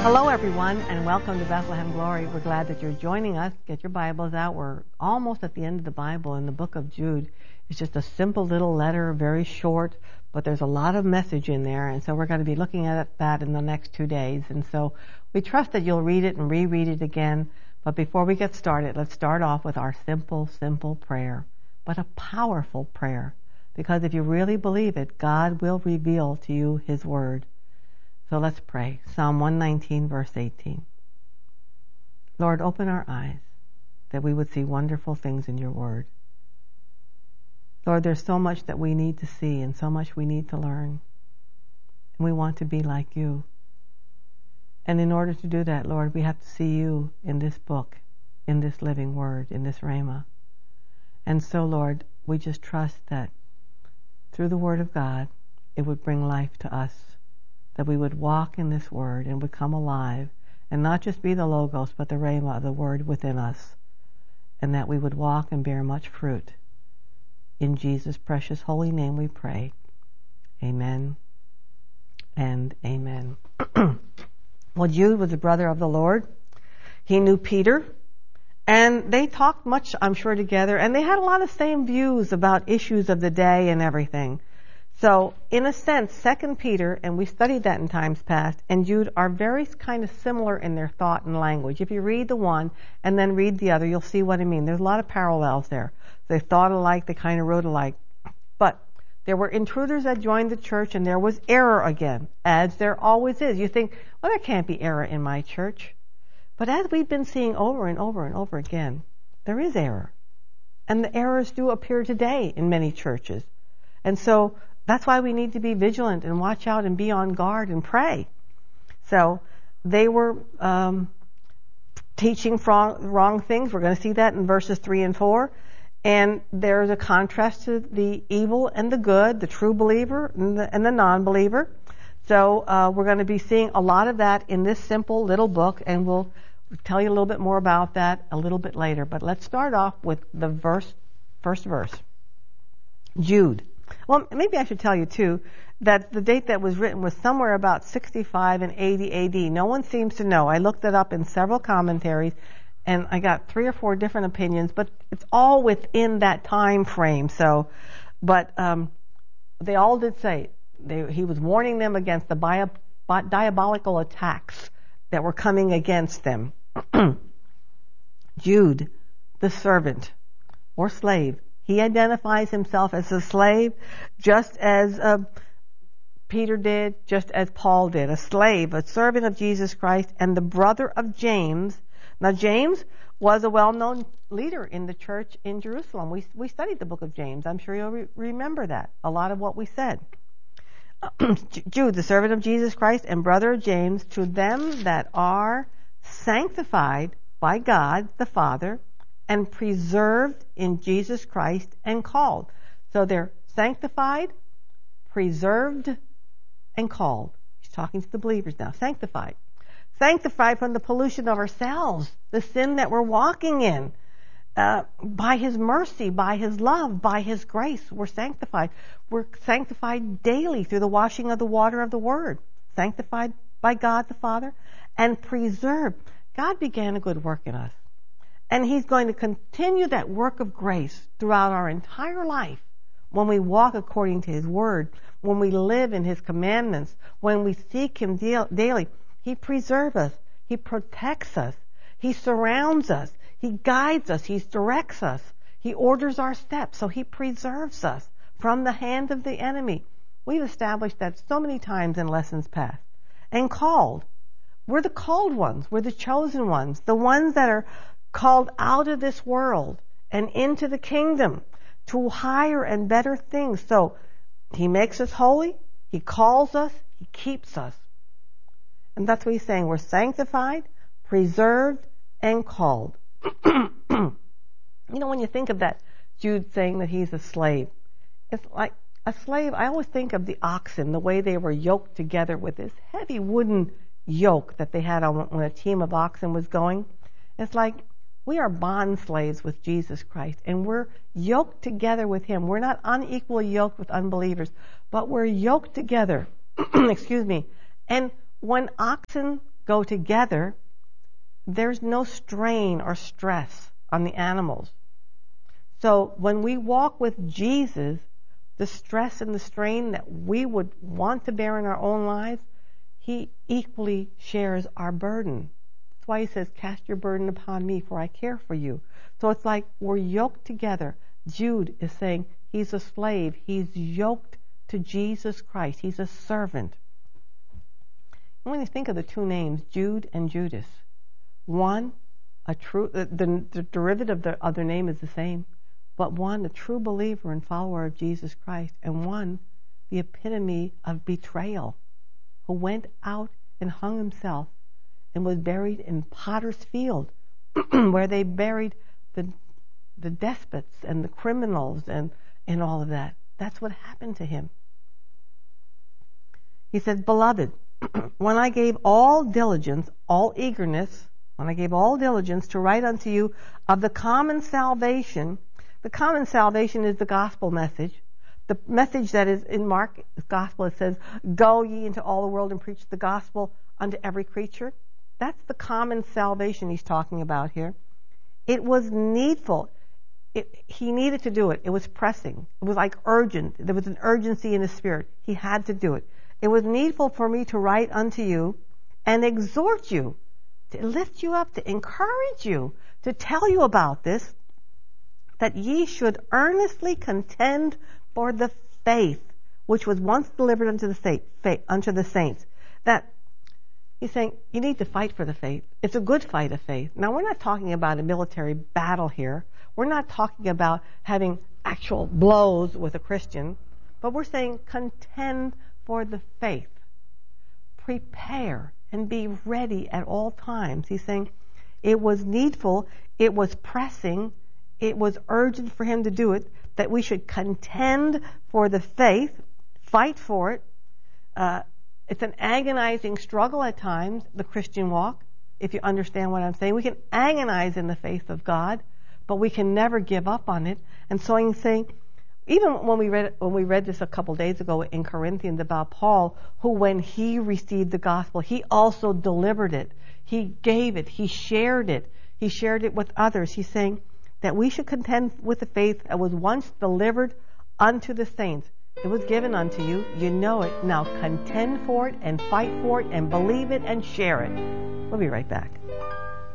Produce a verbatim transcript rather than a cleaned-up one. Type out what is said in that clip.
Hello, everyone, and welcome to Bethlehem Glory. We're glad that you're joining us. Get your Bibles out. We're almost at the end of the Bible in the book of Jude. It's just a simple little letter, very short, but there's a lot of message in there, and so we're going to be looking at that in the next two days. And so we trust that you'll read it and reread it again. But before we get started, let's start off with our simple, simple prayer, but a powerful prayer, because if you really believe it, God will reveal to you His Word. So let's pray. Psalm one nineteen, verse eighteen. Lord, open our eyes that we would see wonderful things in your word. Lord, there's so much that we need to see and so much we need to learn. And we want to be like you. And in order to do that, Lord, we have to see you in this book, in this living word, in this Rhema. And so, Lord, we just trust that through the word of God, it would bring life to us, that we would walk in this word and would come alive, and not just be the logos, but the rhema of the word within us, and that we would walk and bear much fruit. In Jesus' precious holy name we pray. Amen and amen. Well, Jude was a brother of the Lord. He knew Peter, and they talked much, I'm sure, together, and they had a lot of same views about issues of the day and everything. So, in a sense, Second Peter, and we studied that in times past, and Jude are very kind of similar in their thought and language. If you read the one and then read the other, you'll see what I mean. There's a lot of parallels there. They thought alike, they kind of wrote alike. But there were intruders that joined the church, and there was error again, as there always is. You think, well, there can't be error in my church. But as we've been seeing over and over and over again, there is error. And the errors do appear today in many churches. And so, that's why we need to be vigilant and watch out and be on guard and pray. So they were um, teaching wrong, wrong things. We're going to see that in verses three and four. And there's a contrast to the evil and the good, the true believer and the, and the non-believer. So uh, we're going to be seeing a lot of that in this simple little book, and we'll tell you a little bit more about that a little bit later. But let's start off with the verse, first verse. Jude. Well, maybe I should tell you, too, that the date that was written was somewhere about sixty-five and eighty A D. No one seems to know. I looked it up in several commentaries, and I got three or four different opinions, but it's all within that time frame. So, but um, they all did say they, he was warning them against the bio, diabolical attacks that were coming against them. Jude, the servant or slave. He identifies himself as a slave, just as uh, Peter did, just as Paul did. A slave, a servant of Jesus Christ, and the brother of James. Now, James was a well-known leader in the church in Jerusalem. We we studied the book of James. I'm sure you'll re- remember that, a lot of what we said. Jude, the servant of Jesus Christ and brother of James, to them that are sanctified by God the Father, and preserved in Jesus Christ and called. So they're sanctified, preserved, and called. He's talking to the believers now. Sanctified. Sanctified from the pollution of ourselves, the sin that we're walking in. Uh, by His mercy, by His love, by His grace, we're sanctified. We're sanctified daily through the washing of the water of the Word. Sanctified by God the Father and preserved. God began a good work in us. And He's going to continue that work of grace throughout our entire life when we walk according to His Word, when we live in His commandments, when we seek Him daily. He preserves us. He protects us. He surrounds us. He guides us. He directs us. He orders our steps. So He preserves us from the hand of the enemy. We've established that so many times in lessons past. And called. We're the called ones. We're the chosen ones. The ones that are called out of this world and into the kingdom to higher and better things. So He makes us holy, He calls us, He keeps us. And that's what He's saying. We're sanctified, preserved, and called. You know, when you think of that, Jude saying that he's a slave, it's like a slave, I always think of the oxen, the way they were yoked together with this heavy wooden yoke that they had on when a team of oxen was going. It's like we are bond slaves with Jesus Christ, and we're yoked together with Him. We're not unequally yoked with unbelievers, but we're yoked together. Excuse me. And when oxen go together, there's no strain or stress on the animals. So when we walk with Jesus, the stress and the strain that we would want to bear in our own lives, he equally shares our burden. That's why he says, cast your burden upon me, for I care for you. So it's like we're yoked together. Jude is saying he's a slave. He's yoked to Jesus Christ. He's a servant. And when you think of the two names, Jude and Judas, one, a true, the, the, the derivative of the other name is the same, but one, a true believer and follower of Jesus Christ, and one, the epitome of betrayal, who went out and hung himself and was buried in Potter's Field, where they buried the the despots and the criminals and, and all of that. That's what happened to him. He says, beloved, when I gave all diligence, all eagerness, when I gave all diligence to write unto you of the common salvation, the common salvation is the gospel message. The message that is in Mark's gospel, it says, go ye into all the world and preach the gospel unto every creature. That's the common salvation he's talking about here. It was needful. It, he needed to do it. It was pressing. It was like urgent. There was an urgency in his spirit. He had to do it. It was needful for me to write unto you and exhort you, to lift you up, to encourage you, to tell you about this, that ye should earnestly contend for the faith which was once delivered unto the saint, faith, unto the saints. That he's saying you need to fight for the faith. It's a good fight of faith. Now, we're not talking about a military battle here. We're not talking about having actual blows with a Christian, but we're saying contend for the faith. Prepare and be ready at all times. He's saying it was needful, it was pressing, it was urgent for him to do it, that we should contend for the faith, fight for it. Uh, it's an agonizing struggle at times, the Christian walk, if you understand what I'm saying. We can agonize in the faith of God, but we can never give up on it. And so I'm saying, even when we read when we read this a couple days ago in Corinthians about Paul, who when he received the gospel, he also delivered it. He gave it. He shared it. He shared it with others. He's saying that we should contend with the faith that was once delivered unto the saints. It was given unto you. You know it. Now contend for it and fight for it and believe it and share it. We'll be right back.